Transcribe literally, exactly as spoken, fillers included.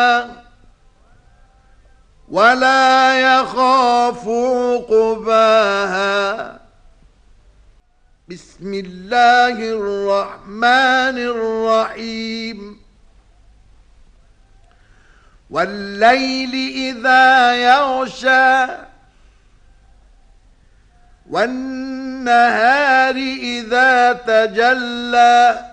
ولا يخاف عقباها. بسم الله الرحمن الرحيم. والليل إذا يغشى والنهار إذا تجلى